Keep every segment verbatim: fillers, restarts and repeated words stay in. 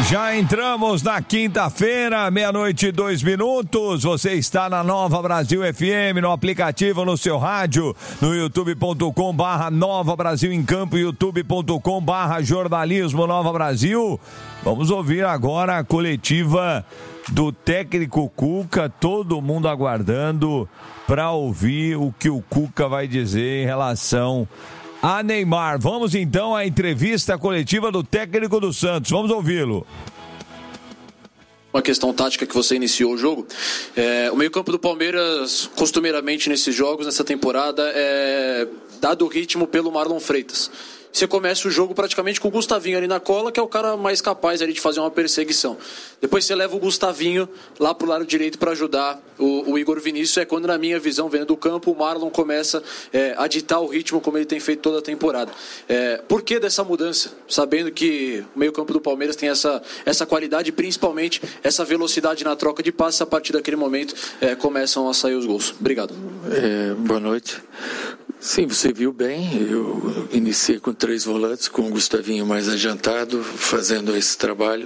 Já entramos na quinta-feira, meia-noite e dois minutos. Você está na Nova Brasil F M, no aplicativo, no seu rádio, no youtube ponto com barra Nova Brasil em Campo, youtube ponto com barra Jornalismo Nova Brasil. Vamos ouvir agora a coletiva do técnico Cuca, todo mundo aguardando para ouvir o que o Cuca vai dizer em relação a Neymar. Vamos então à entrevista coletiva do técnico do Santos. Vamos ouvi-lo. Uma questão tática que você iniciou o jogo. É, o meio-campo do Palmeiras, costumeiramente nesses jogos, nessa temporada, é dado o ritmo pelo Marlon Freitas. Você começa o jogo praticamente com o Gustavinho ali na cola, que é o cara mais capaz ali de fazer uma perseguição. Depois você leva o Gustavinho lá pro lado direito para ajudar o, o Igor Vinícius. É quando, na minha visão, vendo do campo, o Marlon começa é, a ditar o ritmo como ele tem feito toda a temporada. É, por que dessa mudança? Sabendo que o meio-campo do Palmeiras tem essa, essa qualidade e principalmente essa velocidade na troca de passes. A partir daquele momento é, começam a sair os gols. Obrigado. É, boa noite. Sim, você viu bem, eu iniciei com três volantes, com o Gustavinho mais adiantado, fazendo esse trabalho.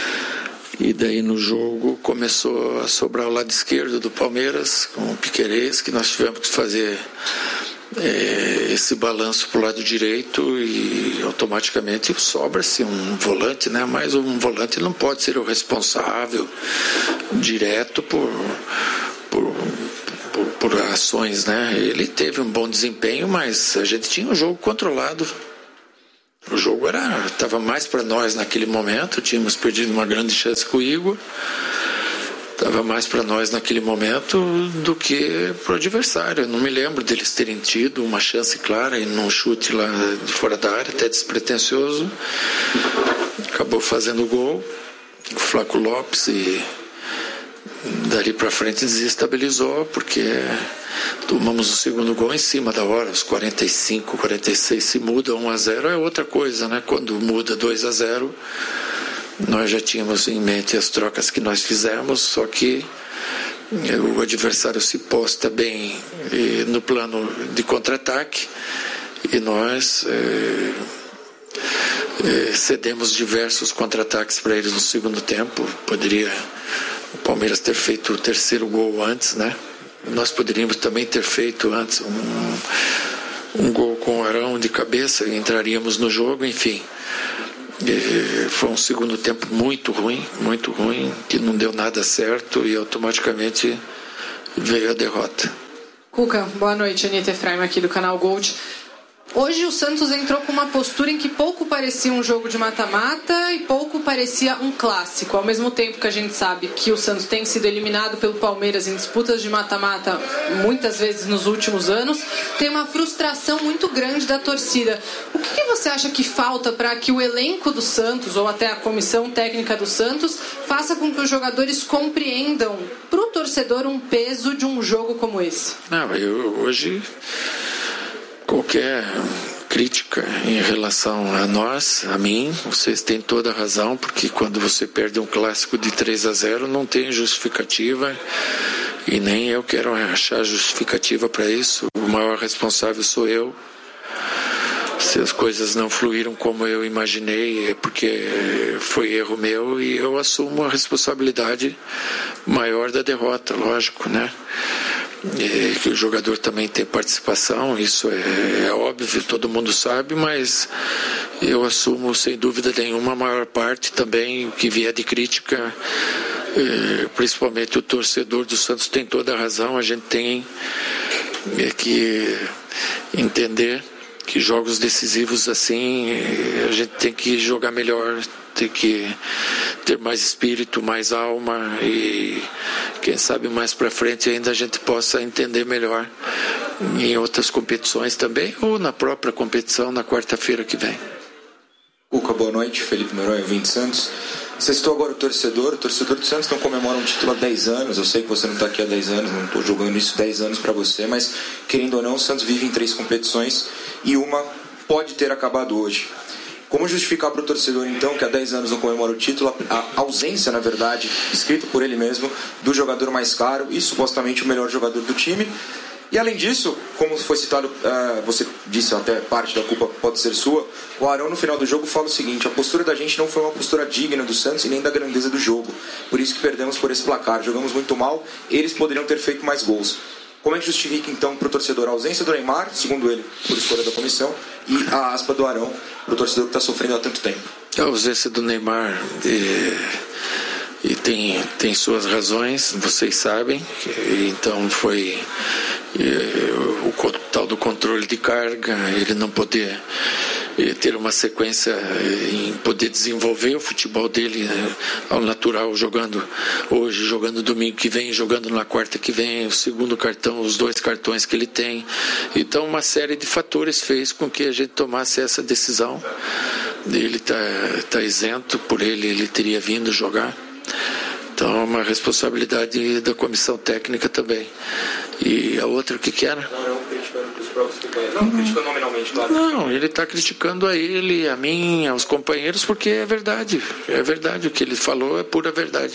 E daí no jogo começou a sobrar o lado esquerdo do Palmeiras, com o Piquerez, que nós tivemos que fazer é, esse balanço para o lado direito e automaticamente sobra-se um volante, né? Mas um volante não pode ser o responsável direto por... por Por, por ações, né? Ele teve um bom desempenho, mas a gente tinha o jogo controlado. O jogo era estava mais para nós naquele momento. Tínhamos perdido uma grande chance com o Igor. Estava mais para nós naquele momento do que para o adversário. Eu não me lembro deles terem tido uma chance clara e num chute lá de fora da área, até despretensioso. Acabou fazendo o gol. O Flaco Lopes e dali para frente desestabilizou, porque tomamos o segundo gol em cima da hora, os quarenta e cinco, quarenta e seis. Se muda um a zero é outra coisa, né? Quando muda dois a zero, nós já tínhamos em mente as trocas que nós fizemos, só que o adversário se posta bem no plano de contra-ataque e nós é, é, cedemos diversos contra-ataques para eles no segundo tempo. Poderia o Palmeiras ter feito o terceiro gol antes, né? Nós poderíamos também ter feito antes um, um gol com o Arão de cabeça e entraríamos no jogo, enfim. E foi um segundo tempo muito ruim, muito ruim, que não deu nada certo e automaticamente veio a derrota. Cuca, boa noite. Anitta Efraim aqui do canal Gold. Hoje o Santos entrou com uma postura em que pouco parecia um jogo de mata-mata e pouco parecia um clássico. Ao mesmo tempo que a gente sabe que o Santos tem sido eliminado pelo Palmeiras em disputas de mata-mata muitas vezes nos últimos anos, tem uma frustração muito grande da torcida. O que, que você acha que falta para que o elenco do Santos, ou até a comissão técnica do Santos, faça com que os jogadores compreendam para o torcedor um peso de um jogo como esse? Não, eu hoje... Qualquer crítica em relação a nós, a mim, vocês têm toda a razão, porque quando você perde um clássico de três a zero não tem justificativa e nem eu quero achar justificativa para isso. O maior responsável sou eu. Se as coisas não fluíram como eu imaginei, é porque foi erro meu e eu assumo a responsabilidade maior da derrota, lógico, né? E que o jogador também tem participação, isso é, é óbvio, todo mundo sabe, mas eu assumo sem dúvida nenhuma a maior parte também, o que vier de crítica, é, principalmente o torcedor do Santos tem toda a razão, a gente tem é, que entender que jogos decisivos assim, a gente tem que jogar melhor, tem que ter mais espírito, mais alma e quem sabe mais para frente ainda a gente possa entender melhor em outras competições também ou na própria competição na quarta-feira que vem. Cuca, boa noite. Felipe Noronha, vinte Santos. Você citou agora o torcedor. O torcedor do Santos não comemora um título há dez anos. Eu sei que você não está aqui há dez anos, não estou jogando isso dez anos para você, mas querendo ou não, o Santos vive em três competições e uma pode ter acabado hoje. Como justificar para o torcedor, então, que há dez anos não comemora o título, a ausência, na verdade, escrito por ele mesmo, do jogador mais caro e supostamente o melhor jogador do time? E além disso, como foi citado, uh, você disse até parte da culpa pode ser sua, o Arão no final do jogo fala o seguinte: a postura da gente não foi uma postura digna do Santos e nem da grandeza do jogo, por isso que perdemos por esse placar, jogamos muito mal, eles poderiam ter feito mais gols. Como é que justifica então para o torcedor a ausência do Neymar, segundo ele, por escolha da comissão, e a aspa do Arão para o torcedor que está sofrendo há tanto tempo? A ausência do Neymar e, e tem, tem suas razões, vocês sabem, então foi e, o tal do controle de carga, ele não poder e, ter uma sequência em poder desenvolver o futebol dele, né, ao natural, jogando hoje, jogando domingo que vem, jogando na quarta que vem, o segundo cartão, os dois cartões que ele tem. Então uma série de fatores fez com que a gente tomasse essa decisão. Ele está tá isento, por ele ele teria vindo jogar. Então é uma responsabilidade da comissão técnica também. E a outra, o que que era? Não, criticando os próprios companheiros. Não, criticando nominalmente, claro. Não, ele está criticando a ele, a mim, aos companheiros, porque é verdade. É verdade, o que ele falou é pura verdade.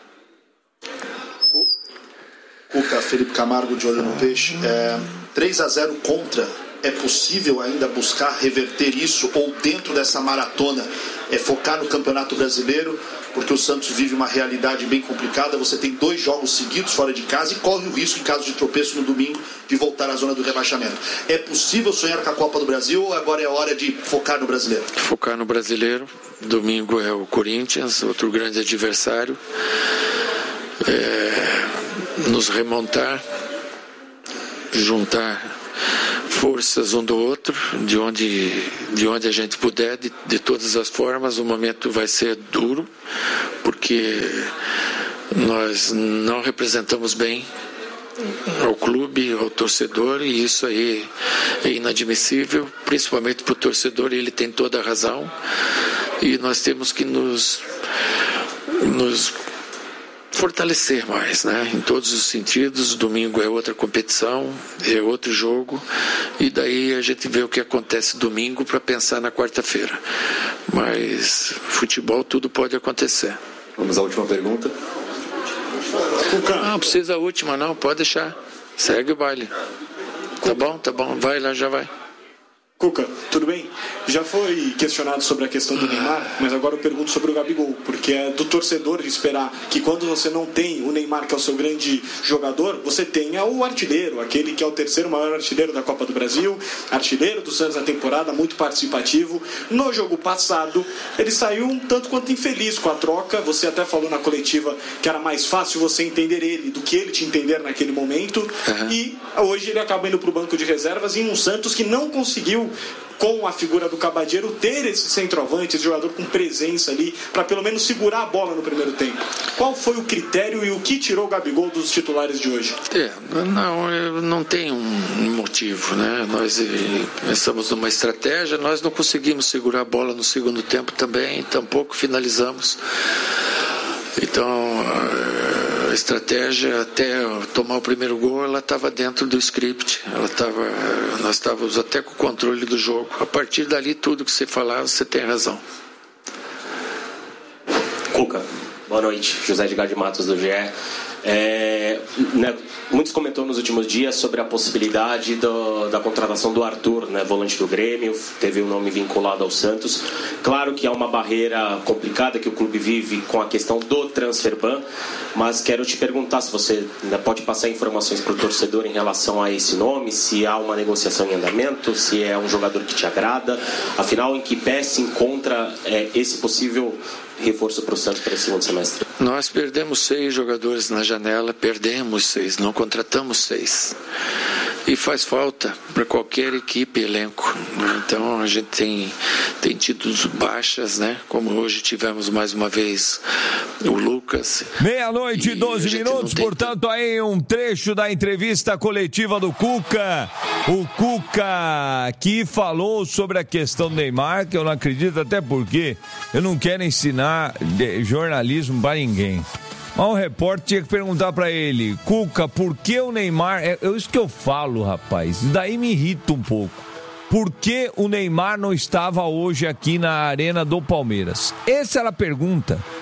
Cuca, Felipe Camargo de Olho no Peixe. É, três a zero contra. É possível ainda buscar reverter isso, ou dentro dessa maratona é focar no Campeonato Brasileiro, porque o Santos vive uma realidade bem complicada. Você tem dois jogos seguidos fora de casa e corre o risco, em caso de tropeço no domingo, de voltar à zona do rebaixamento. É possível sonhar com a Copa do Brasil ou agora é hora de focar no Brasileiro? Focar no Brasileiro. Domingo é o Corinthians, outro grande adversário. É, nos remontar, juntar forças um do outro, de onde, de onde a gente puder, de, de todas as formas. O momento vai ser duro, porque nós não representamos bem ao clube, ao torcedor, e isso aí é inadmissível, principalmente para o torcedor, e ele tem toda a razão, e nós temos que nos, nos fortalecer mais, né? Em todos os sentidos. Domingo é outra competição, é outro jogo, e daí a gente vê o que acontece domingo para pensar na quarta-feira. Mas futebol, tudo pode acontecer. Vamos à última pergunta. Não precisa a última não, pode deixar, segue o baile. Tá bom, tá bom, vai lá, já vai. Cuca, tudo bem? Já foi questionado sobre a questão do Neymar, mas agora eu pergunto sobre o Gabigol, porque é do torcedor de esperar que quando você não tem o Neymar, que é o seu grande jogador, você tenha o artilheiro, aquele que é o terceiro maior artilheiro da Copa do Brasil, artilheiro do Santos na temporada, muito participativo. No jogo passado, ele saiu um tanto quanto infeliz com a troca. Você até falou na coletiva que era mais fácil você entender ele do que ele te entender naquele momento, uhum. E hoje ele acaba indo para o banco de reservas em um Santos que não conseguiu, com a figura do Cabadeiro, ter esse centroavante, esse jogador com presença ali, para pelo menos segurar a bola no primeiro tempo. Qual foi o critério e o que tirou o Gabigol dos titulares de hoje? É, não, não tem um motivo, né? Nós pensamos numa estratégia, nós não conseguimos segurar a bola no segundo tempo também, tampouco finalizamos. Então, a estratégia até tomar o primeiro gol, ela estava dentro do script. Ela tava, nós estávamos até com o controle do jogo. A partir dali, tudo que você falar, você tem razão. Cuca, boa noite. José Edgar de Matos, do G E. É, né, muitos comentou nos últimos dias sobre a possibilidade do, da contratação do Arthur, né, volante do Grêmio, teve um nome vinculado ao Santos. Claro que há uma barreira complicada que o clube vive com a questão do transfer ban, mas quero te perguntar se você ainda pode passar informações para o torcedor em relação a esse nome, se há uma negociação em andamento, se é um jogador que te agrada, afinal em que pé se encontra é, esse possível reforço para o Santos para esse segundo semestre? Nós perdemos seis jogadores na janela, perdemos seis, não contratamos seis. E faz falta para qualquer equipe, elenco. Então a gente tem, tem tido baixas, né? Como hoje tivemos mais uma vez o Lucas. Meia-noite e doze minutos, tem... portanto, aí um trecho da entrevista coletiva do Cuca. O Cuca que falou sobre a questão do Neymar, que eu não acredito, até porque eu não quero ensinar jornalismo para ninguém. Mas o repórter tinha que perguntar pra ele: Cuca, por que o Neymar... É, é isso que eu falo, rapaz. Isso daí me irrita um pouco. Por que o Neymar não estava hoje aqui na arena do Palmeiras? Essa era a pergunta.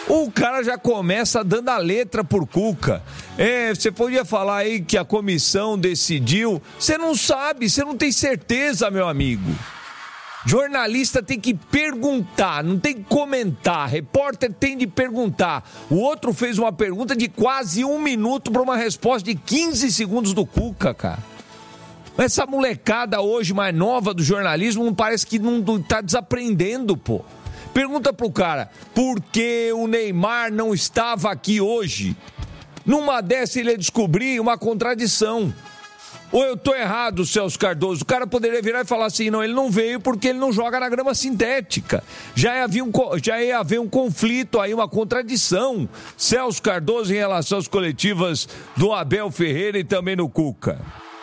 O cara já começa dando a letra por Cuca. É, você podia falar aí que a comissão decidiu. Você não sabe, você não tem certeza, meu amigo. Jornalista tem que perguntar, não tem que comentar. Repórter tem de perguntar. O outro fez uma pergunta de quase um minuto para uma resposta de quinze segundos do Cuca, cara. Essa molecada hoje mais nova do jornalismo parece que não tá desaprendendo, pô. Pergunta pro cara, por que o Neymar não estava aqui hoje? Numa dessa ele ia descobrir uma contradição. Ou eu tô errado, Celso Cardoso? O cara poderia virar e falar assim, não, ele não veio porque ele não joga na grama sintética. Já ia haver um, já ia haver um conflito aí, uma contradição. Celso Cardoso em relação às coletivas do Abel Ferreira e também no Cuca.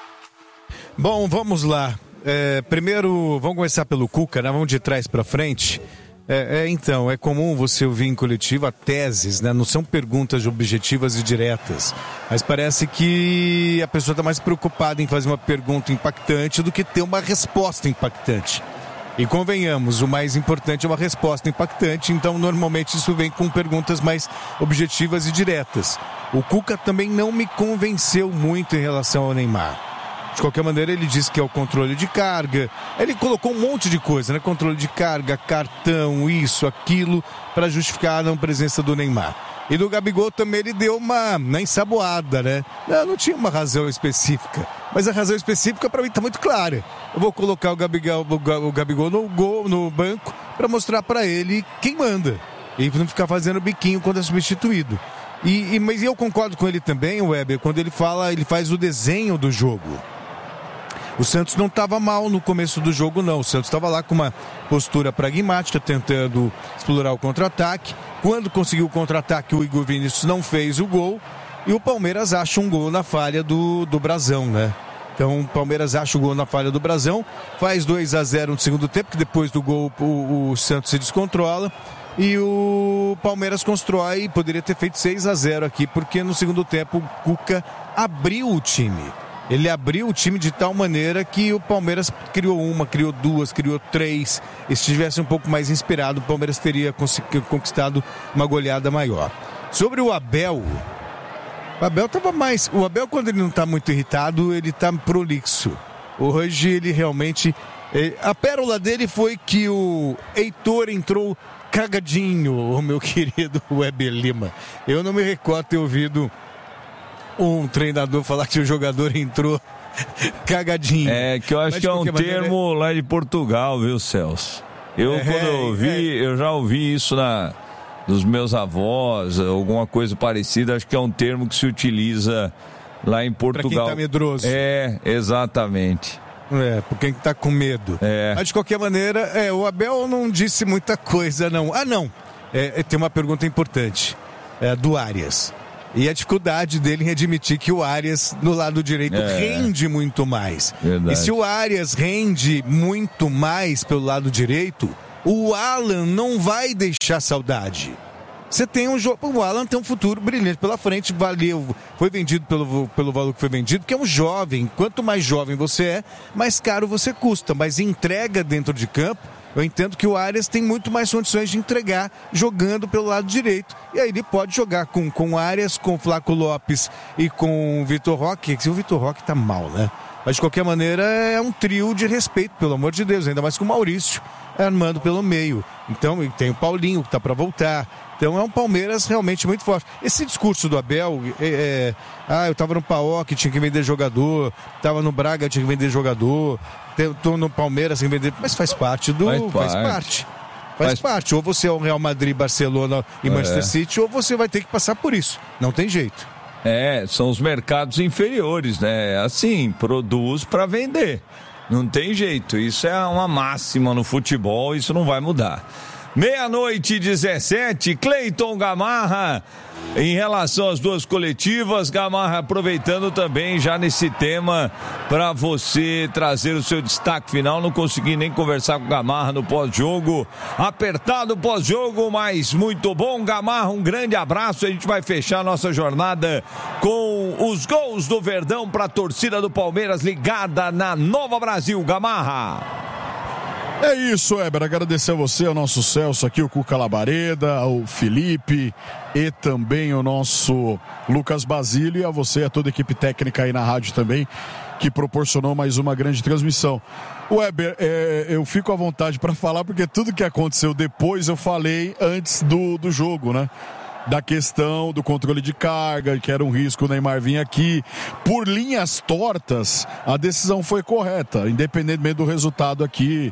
Bom, vamos lá. É, primeiro, vamos começar pelo Cuca, né? Vamos de trás para frente. É, é, então, é comum você ouvir em coletiva teses, né? Não são perguntas objetivas e diretas. Mas parece que a pessoa está mais preocupada em fazer uma pergunta impactante do que ter uma resposta impactante. E convenhamos, o mais importante é uma resposta impactante, então normalmente isso vem com perguntas mais objetivas e diretas. O Cuca também não me convenceu muito em relação ao Neymar. De qualquer maneira, ele disse que é o controle de carga. Ele colocou um monte de coisa, né? Controle de carga, cartão, isso, aquilo, para justificar a não presença do Neymar. E do Gabigol também ele deu uma, uma ensaboada, né? Não, não tinha uma razão específica. Mas a razão específica para mim está muito clara. Eu vou colocar o Gabigol, o Gabigol no, gol, no banco para mostrar para ele quem manda. E não ficar fazendo biquinho quando é substituído. E, e, mas eu concordo com ele também, Weber, quando ele fala, ele faz o desenho do jogo. O Santos não estava mal no começo do jogo, não. O Santos estava lá com uma postura pragmática, tentando explorar o contra-ataque. Quando conseguiu o contra-ataque, o Igor Vinícius não fez o gol. E o Palmeiras acha um gol na falha do, do Brasão, né? Então o Palmeiras acha o gol na falha do Brasão. Faz dois a zero no segundo tempo, que depois do gol o, o Santos se descontrola. E o Palmeiras constrói, poderia ter feito seis a zero aqui, porque no segundo tempo o Cuca abriu o time. Ele abriu o time de tal maneira que o Palmeiras criou uma, criou duas, criou três. E se tivesse um pouco mais inspirado, o Palmeiras teria conquistado uma goleada maior. Sobre o Abel, o Abel estava mais... O Abel, quando ele não está muito irritado, ele está prolixo. Hoje ele realmente... A pérola dele foi que o Heitor entrou cagadinho, o meu querido Weber Lima. Eu não me recordo ter ouvido um treinador falar que o jogador entrou cagadinho. É, que eu acho Mas, que é um maneira... termo lá de Portugal, viu, Celso? Eu, é, quando eu ouvi, é... eu já ouvi isso na, dos meus avós, alguma coisa parecida, acho que é um termo que se utiliza lá em Portugal. Pra quem tá medroso. É, exatamente. É, por quem tá com medo. É. Mas de qualquer maneira, é, o Abel não disse muita coisa, não. Ah, não. É, tem uma pergunta importante. É, do Arias. E a dificuldade dele em admitir que o Arias, no lado direito, é. rende muito mais. Verdade. E se o Arias rende muito mais pelo lado direito, o Alan não vai deixar saudade. Você tem um jogo. O Alan tem um futuro brilhante pela frente, valeu, foi vendido pelo, pelo valor que foi vendido, porque é um jovem. Quanto mais jovem você é, mais caro você custa. Mas entrega dentro de campo, eu entendo que o Arias tem muito mais condições de entregar jogando pelo lado direito. E aí ele pode jogar com, com o Arias, com o Flaco Lopes e com o Vitor Roque. O Vitor Roque tá mal, né? Mas de qualquer maneira é um trio de respeito, pelo amor de Deus. Ainda mais com o Maurício armando pelo meio. Então tem o Paulinho que tá para voltar. Então é um Palmeiras realmente muito forte. Esse discurso do Abel, é, é, ah, eu tava no P A O C, tinha que vender jogador, tava no Braga, tinha que vender jogador, tô no Palmeiras, tinha que vender... Mas faz parte do... Faz Faz parte. parte. Faz, faz parte. Ou você é o Real Madrid, Barcelona e Manchester é. City, ou você vai ter que passar por isso. Não tem jeito. É, são os mercados inferiores, né? Assim, produz para vender. Não tem jeito. Isso é uma máxima no futebol, isso não vai mudar. Meia-noite e dezessete, Cleiton Gamarra, em relação às duas coletivas, Gamarra aproveitando também já nesse tema para você trazer o seu destaque final. Não consegui nem conversar com o Gamarra no pós-jogo, apertado pós-jogo, mas muito bom. Gamarra, um grande abraço. A gente vai fechar nossa jornada com os gols do Verdão para a torcida do Palmeiras ligada na Nova Brasil. Gamarra. É isso, Weber. Agradecer a você, ao nosso Celso aqui, o Cuca Labareda, ao Felipe e também o nosso Lucas Basílio, e a você, a toda a equipe técnica aí na rádio também, que proporcionou mais uma grande transmissão. Weber, é, eu fico à vontade para falar, porque tudo que aconteceu depois eu falei antes do, do jogo, né? Da questão do controle de carga, que era um risco o Neymar vir aqui. Por linhas tortas, a decisão foi correta, independentemente do resultado aqui.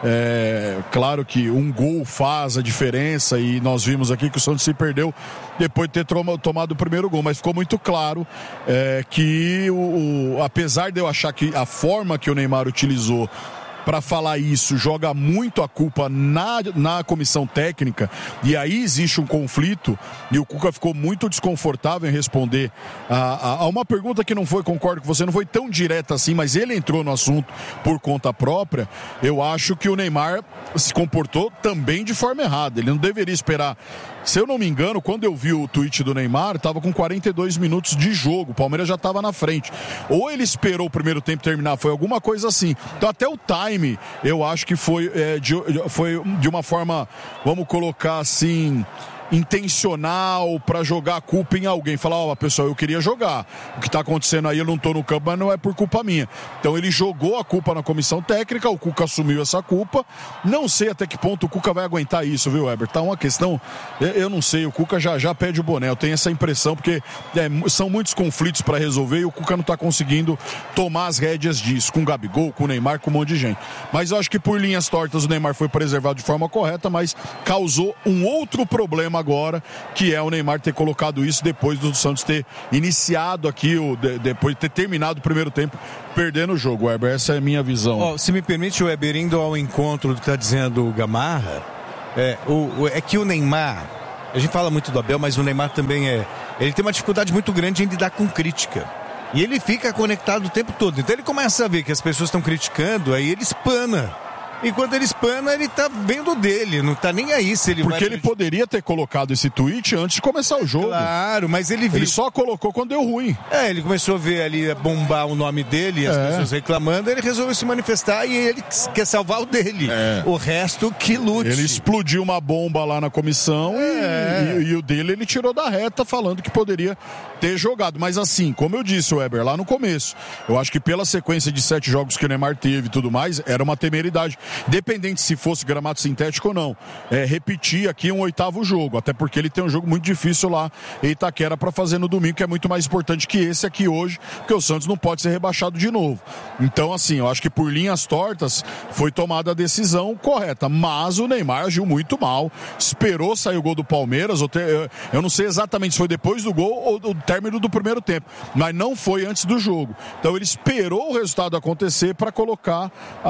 É, claro que um gol faz a diferença, e nós vimos aqui que o Santos se perdeu depois de ter tomado o primeiro gol, mas ficou muito claro é, que, o, o, apesar de eu achar que a forma que o Neymar utilizou para falar isso joga muito a culpa na, na comissão técnica, e aí existe um conflito, e o Cuca ficou muito desconfortável em responder a, a, a uma pergunta que não foi, concordo com você, não foi tão direta assim, mas ele entrou no assunto por conta própria. Eu acho que o Neymar se comportou também de forma errada, ele não deveria esperar. Se eu não me engano, quando eu vi o tweet do Neymar, estava com quarenta e dois minutos de jogo, o Palmeiras já estava na frente. Ou ele esperou o primeiro tempo terminar, foi alguma coisa assim. Então até o time, eu acho que foi, é, de, foi de uma forma, vamos colocar assim, intencional, para jogar a culpa em alguém. Falar, ó, oh, pessoal, eu queria jogar. O que está acontecendo aí, eu não estou no campo, mas não é por culpa minha. Então ele jogou a culpa na comissão técnica, o Cuca assumiu essa culpa. Não sei até que ponto o Cuca vai aguentar isso, viu, Weber? Tá uma questão, eu não sei, o Cuca já, já pede o boné, eu tenho essa impressão, porque é, são muitos conflitos para resolver e o Cuca não está conseguindo tomar as rédeas disso, com o Gabigol, com o Neymar, com um monte de gente. Mas eu acho que por linhas tortas o Neymar foi preservado de forma correta, mas causou um outro problema agora, que é o Neymar ter colocado isso depois do Santos ter iniciado aqui, o, de, depois de ter terminado o primeiro tempo, perdendo o jogo, Weber. Essa é a minha visão. Oh, se me permite, Weber, indo ao encontro do que está dizendo o Gamarra, é, o, o, é que o Neymar, a gente fala muito do Abel, mas o Neymar também é, ele tem uma dificuldade muito grande em lidar com crítica. E ele fica conectado o tempo todo. Então ele começa a ver que as pessoas estão criticando, aí ele espana. E quando ele espana, ele tá vendo dele, não tá nem aí se ele Porque vai... ele poderia ter colocado esse tweet antes de começar o jogo. Claro, mas ele viu. Ele só colocou quando deu ruim. É, ele começou a ver ali, bombar o nome dele, e as é. pessoas reclamando, ele resolveu se manifestar e ele quer salvar o dele. É. O resto que lute. Ele explodiu uma bomba lá na comissão é. e, e, e o dele ele tirou da reta falando que poderia ter jogado. Mas assim, como eu disse, Weber, lá no começo, eu acho que pela sequência de sete jogos que o Neymar teve e tudo mais, era uma temeridade. Dependente se fosse gramado sintético ou não. É, repetir aqui um oitavo jogo, até porque ele tem um jogo muito difícil lá em Itaquera para fazer no domingo, que é muito mais importante que esse aqui hoje, porque o Santos não pode ser rebaixado de novo. Então, assim, eu acho que por linhas tortas foi tomada a decisão correta, mas o Neymar agiu muito mal, esperou sair o gol do Palmeiras, eu não sei exatamente se foi depois do gol ou do término do primeiro tempo, mas não foi antes do jogo. Então ele esperou o resultado acontecer para colocar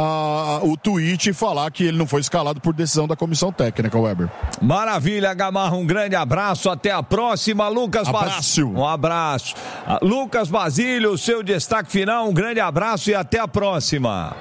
uh, o tweet e falar que ele não foi escalado por decisão da comissão técnica, Weber. Maravilha, Gamarra, um grande abraço, até a próxima, Lucas Basílio. Um abraço. Lucas Basílio, seu destaque final, um grande abraço e até a próxima.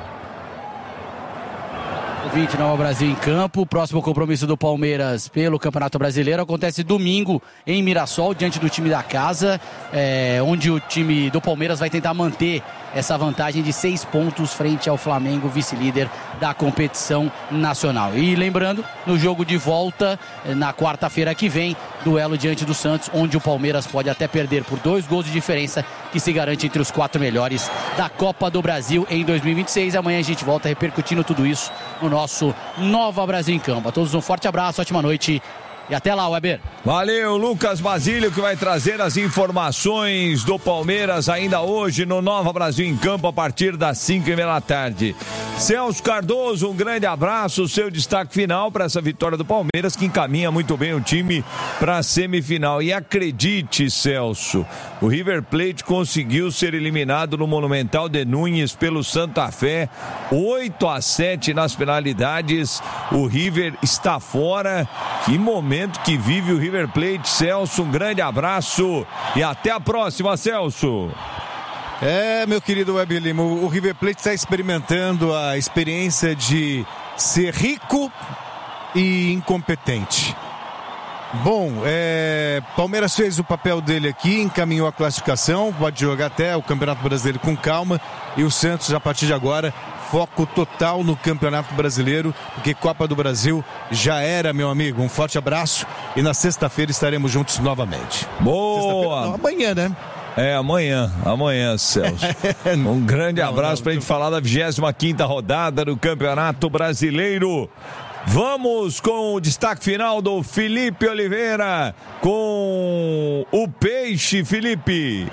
vinte Nova Brasil em campo. O próximo compromisso do Palmeiras pelo Campeonato Brasileiro acontece domingo em Mirassol, diante do time da casa, é, onde o time do Palmeiras vai tentar manter essa vantagem de seis pontos frente ao Flamengo, vice-líder da competição nacional. E lembrando, no jogo de volta, na quarta-feira que vem, duelo diante do Santos, onde o Palmeiras pode até perder por dois gols de diferença, que se garante entre os quatro melhores da Copa do Brasil em dois mil e vinte e seis. Amanhã a gente volta repercutindo tudo isso no nosso Nova Brasil em Campo. A todos um forte abraço, ótima noite. E até lá, Weber. Valeu, Lucas Basílio, que vai trazer as informações do Palmeiras ainda hoje no Nova Brasil em Campo a partir das cinco e meia da tarde. Celso Cardoso, um grande abraço, seu destaque final para essa vitória do Palmeiras, que encaminha muito bem o time para a semifinal. E acredite, Celso, o River Plate conseguiu ser eliminado no Monumental de Núñez pelo Santa Fé, oito a sete nas penalidades. O River está fora. Que momento que vive o River Plate, Celso, um grande abraço e até a próxima, Celso. É, meu querido Weber Lima, o River Plate está experimentando a experiência de ser rico e incompetente. Bom, é, Palmeiras fez o papel dele aqui, encaminhou a classificação, pode jogar até o Campeonato Brasileiro com calma, e o Santos, a partir de agora, foco total no Campeonato Brasileiro, porque Copa do Brasil já era, meu amigo. Um forte abraço e na sexta-feira estaremos juntos novamente. Boa! Não, amanhã, né? É, amanhã, amanhã, Celso. Um grande não, abraço não, pra gente não. falar da vigésima quinta rodada do Campeonato Brasileiro. Vamos com o destaque final do Felipe Oliveira com o Peixe, Felipe.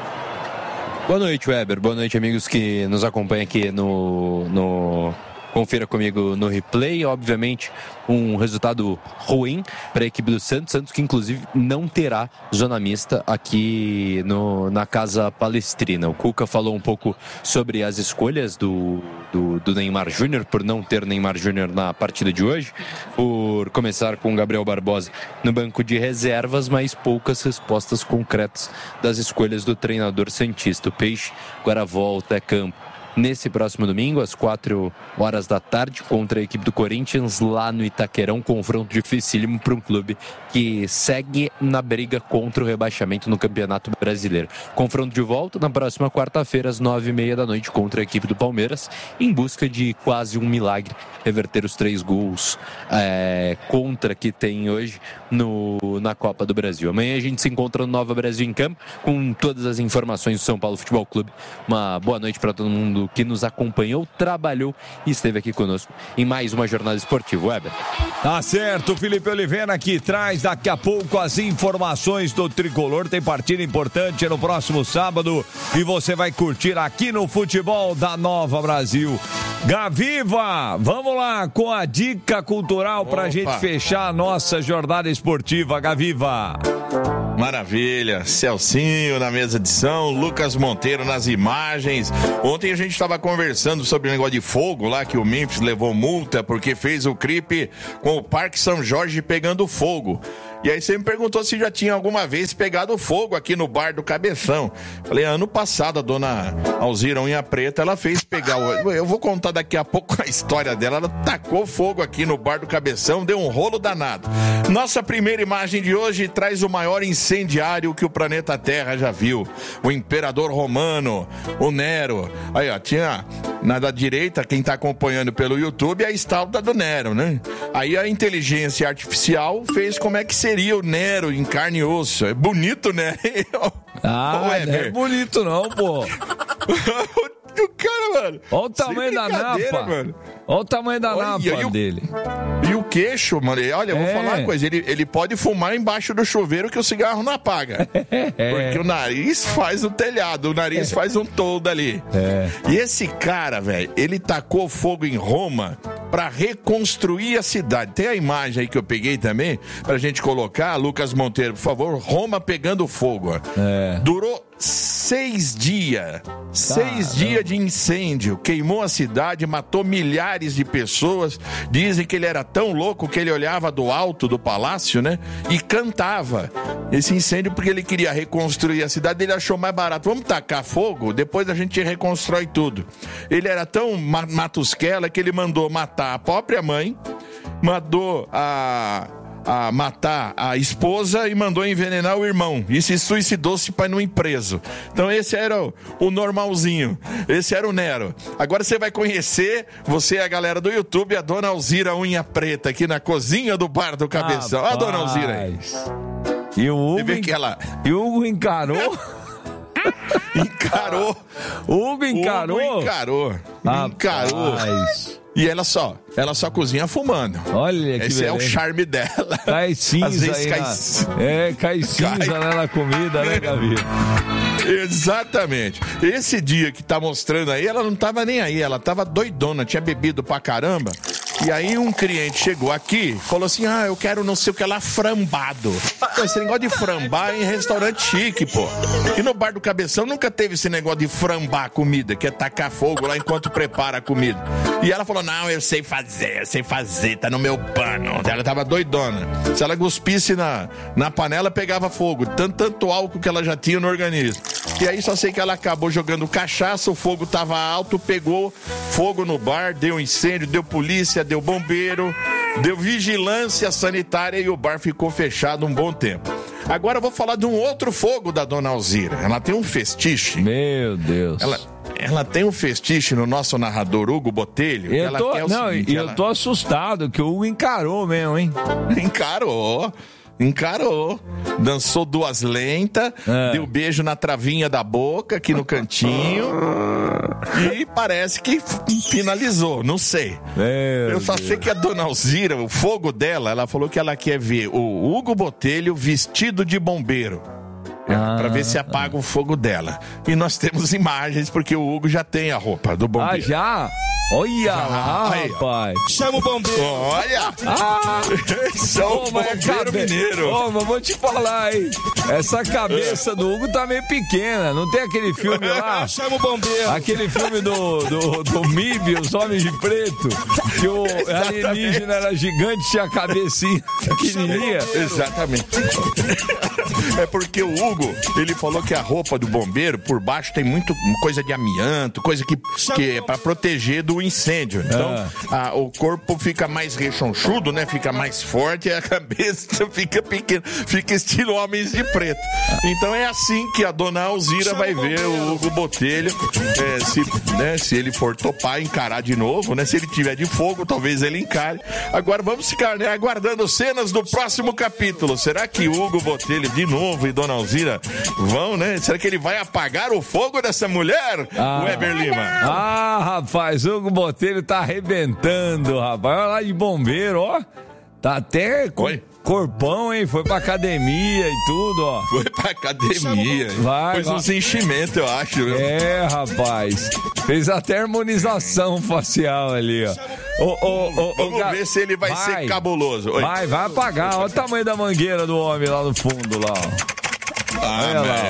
Boa noite, Weber. Boa noite, amigos que nos acompanham aqui no... no... Confira comigo no replay. Obviamente, um resultado ruim para a equipe do Santos. Santos que, inclusive, não terá zona mista aqui no, na Casa Palestrina. O Cuca falou um pouco sobre as escolhas do, do, do Neymar Júnior, por não ter Neymar Júnior na partida de hoje, por começar com Gabriel Barbosa no banco de reservas, mas poucas respostas concretas das escolhas do treinador santista. O Peixe agora volta a campo nesse próximo domingo, às quatro horas da tarde, contra a equipe do Corinthians, lá no Itaquerão. Confronto dificílimo para um clube que segue na briga contra o rebaixamento no Campeonato Brasileiro. Confronto de volta na próxima quarta-feira, às nove e meia da noite, contra a equipe do Palmeiras, em busca de quase um milagre, reverter os três gols é, contra que tem hoje no, na Copa do Brasil. Amanhã a gente se encontra no Nova Brasil em Campo, com todas as informações do São Paulo Futebol Clube. Uma boa noite para todo mundo que nos acompanhou, trabalhou e esteve aqui conosco em mais uma jornada esportiva. Weber. Tá certo, Felipe Oliveira que traz daqui a pouco as informações do Tricolor. Tem partida importante no próximo sábado e você vai curtir aqui no Futebol da Nova Brasil. Gaviva, vamos lá com a dica cultural pra Opa. gente fechar a nossa jornada esportiva, Gaviva. Maravilha, Celcinho na mesa de som, Lucas Monteiro nas imagens. Ontem a gente estava conversando sobre o negócio de fogo lá, que o Memphis levou multa porque fez o clipe com o Parque São Jorge pegando fogo. E aí você me perguntou se já tinha alguma vez pegado fogo aqui no bar do Cabeção. Falei, ano passado a dona Alzira Unha Preta, ela fez pegar o... Eu vou contar daqui a pouco a história dela. Ela tacou fogo aqui no bar do Cabeção, deu um rolo danado. Nossa primeira imagem de hoje traz o maior incendiário que o planeta Terra já viu. O imperador romano, o Nero. Aí, ó, tinha na da direita, quem tá acompanhando pelo YouTube, a estátua do Nero, né? Aí a inteligência artificial fez como é que seria o Nero em carne e osso. É bonito, né? Ah, não é bonito não, pô. O cara, mano. Olha o tamanho da napa. Mano. Olha o tamanho da olha, napa e o, dele. E o queixo, mano. Olha, eu vou é. falar uma coisa. Ele, ele pode fumar embaixo do chuveiro que o cigarro não apaga. É. Porque o nariz faz o telhado. O nariz é. faz um toldo ali. É. E esse cara, velho, ele tacou fogo em Roma pra reconstruir a cidade. Tem a imagem aí que eu peguei também pra gente colocar. Lucas Monteiro, por favor. Roma pegando fogo. É. Durou seis dias. Seis dias de incêndio. Queimou a cidade, matou milhares de pessoas. Dizem que ele era tão louco que ele olhava do alto do palácio, né? E cantava. Esse incêndio porque ele queria reconstruir a cidade. Ele achou mais barato. Vamos tacar fogo? Depois a gente reconstrói tudo. Ele era tão matusquela que ele mandou matar a própria mãe, mandou a... a matar a esposa e mandou envenenar o irmão e se suicidou-se para não ir preso. Então esse era o, o normalzinho, esse era o Nero. Agora você vai conhecer, você e a galera do YouTube, a dona Alzira Unha Preta aqui na cozinha do bar do Cabeção. Olha a dona Alzira aí. E o Hugo, que ela... e o Hugo encarou encarou Hugo encarou Hugo encarou ah, encarou paz. E ela só, ela só cozinha fumando. Olha que esse beleza. É o charme dela. Cai cinza às vezes aí cai... Na... É, cai cinza cai... né, na comida, né, Gabi? Exatamente. Esse dia que tá mostrando aí, ela não tava nem aí, ela tava doidona, tinha bebido pra caramba. E aí um cliente chegou aqui, falou assim, ah, eu quero não sei o que lá, frambado. Esse negócio de frambar é em restaurante chique, pô. E no bar do Cabeção nunca teve esse negócio de frambar a comida, que é tacar fogo lá enquanto prepara a comida. E ela falou, não, eu sei fazer, eu sei fazer, tá no meu pano. Ela tava doidona. Se ela cuspisse na, na panela, pegava fogo. Tanto, tanto álcool que ela já tinha no organismo. E aí só sei que ela acabou jogando cachaça, o fogo tava alto, pegou fogo no bar, deu incêndio, deu polícia, deu bombeiro. deu vigilância sanitária e o bar ficou fechado um bom tempo. Agora eu vou falar de um outro fogo da dona Alzira. Ela tem um festiche. Meu Deus. Ela, ela tem um festiche no nosso narrador Hugo Botelho. Eu ela tô, quer o não, seguinte, eu ela... tô assustado que o Hugo encarou mesmo, hein? Encarou. Encarou, dançou duas lentas, é. deu beijo na travinha da boca, aqui no cantinho, e parece que finalizou, não sei. Meu Eu só Deus. sei que a dona Alzira, o fogo dela, ela falou que ela quer ver o Hugo Botelho vestido de bombeiro. Ah, pra ver se apaga ah. o fogo dela. E nós temos imagens, porque o Hugo já tem a roupa do bombeiro. Ah, já? Olha lá, aí, rapaz. Chama o bombeiro. Olha. Ah, São oh, o bombeiro cabe... mineiro. Ô, oh, mas vou te falar, hein. Essa cabeça do Hugo tá meio pequena. Não tem aquele filme lá? Chama o bombeiro. Aquele filme do, do, do M I B, Os Homens de Preto, que o Exatamente. alienígena era gigante, tinha a cabecinha pequenininha. Exatamente. É porque o Hugo, ele falou que a roupa do bombeiro, por baixo, tem muito coisa de amianto, coisa que, que é pra proteger do incêndio. Então, ah. a, o corpo fica mais rechonchudo, né? Fica mais forte e a cabeça fica pequena. Fica estilo Homens de Preto. Então é assim que a dona Alzira vai ver o Hugo Botelho. É, se, né, se ele for topar, encarar de novo, né? Se ele tiver de fogo, talvez ele encare. Agora vamos ficar, né, aguardando cenas do próximo capítulo. Será que Hugo Botelho de novo e dona Alzira vão, né? Será que ele vai apagar o fogo dessa mulher? Ah. Weber Lima. Ah, rapaz, o Hugo Botelho tá arrebentando, rapaz. Olha lá de bombeiro, ó. Tá até com Oi? corpão, hein? Foi pra academia e tudo, ó. Foi pra academia. Vai, Pôs vai. uns enchimentos, eu acho. Viu? É, rapaz. Fez até harmonização facial ali, ó. Ô, ô, ô, Vamos Ga... ver se ele vai, vai. ser cabuloso. Oi. Vai, vai apagar. Olha o tamanho da mangueira do homem lá no fundo, lá, ó. Ah, Olha lá.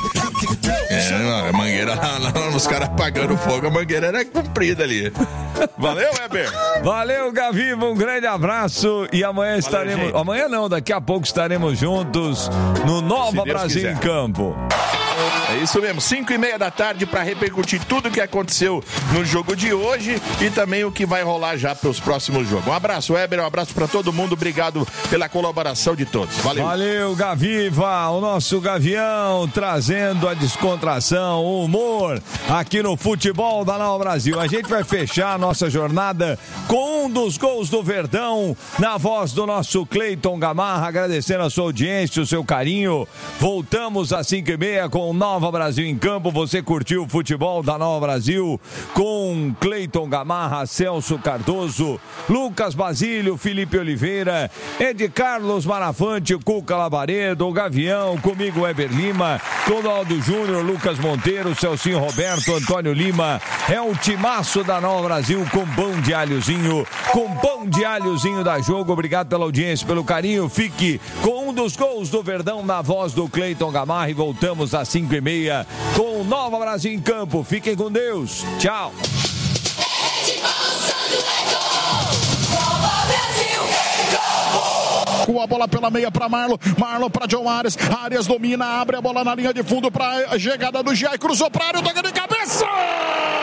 É, não, a mangueira lá, lá, os caras apagando fogo, a mangueira era comprida ali. Valeu, Weber. Valeu, Gaviva, um grande abraço e amanhã Valeu, estaremos, gente. amanhã não, daqui a pouco estaremos juntos no Nova Brasil quiser. em Campo. É isso mesmo, cinco e meia da tarde para repercutir tudo o que aconteceu no jogo de hoje e também o que vai rolar já para os próximos jogos. Um abraço, Weber, um abraço para todo mundo, obrigado pela colaboração de todos. Valeu. Valeu, Gaviva, o nosso Gavião trazendo a descontração, o humor aqui no futebol da Nova Brasil. A gente vai fechar a nossa jornada com um dos gols do Verdão, na voz do nosso Cleiton Gamarra, agradecendo a sua audiência, o seu carinho. Voltamos às cinco e meia com o Nova Brasil em Campo. Você curtiu o futebol da Nova Brasil com Cleiton Gamarra, Celso Cardoso, Lucas Basílio, Felipe Oliveira, Ed Carlos Marafante, Cuca Labaredo, o Gavião, comigo Weber Lima, Clodoaldo Júnior, Lucas Monteiro, Celcinho Roberto, Antônio Lima. É o timaço da Nova Brasil com pão de alhozinho, com pão de alhozinho da Jogo. Obrigado pela audiência, pelo carinho. Fique com um dos gols do Verdão na voz do Cleiton Gamarra e voltamos às cinco e meia com o Nova Brasil em Campo. Fiquem com Deus. Tchau. Com a bola pela meia para Marlon, Marlon para John Arias, Arias domina, abre a bola na linha de fundo para a chegada do Giai, cruzou para a área, toca de cabeça!